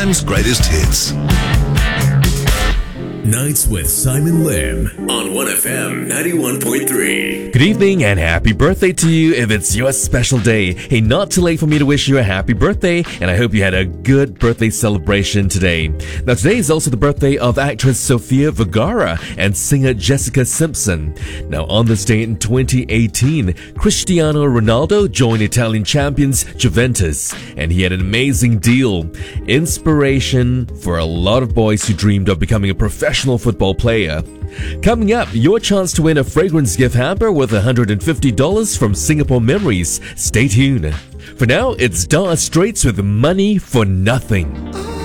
time's greatest hits. Nights with Simon Lim on 1FM 91.3. Good evening and happy birthday to you if it's your special day. Hey, not too late for me to wish you a happy birthday, and I hope you had a good birthday celebration today. Now, today is also the birthday of actress Sofia Vergara and singer Jessica Simpson. Now, on this day in 2018, Cristiano Ronaldo joined Italian champions Juventus, and he had an amazing deal. Inspiration for a lot of boys who dreamed of becoming a professional football player. Coming up, your chance to win a fragrance gift hamper worth $150 from Singapore Memories. Stay tuned. For now, it's Dire Straits with Money for Nothing.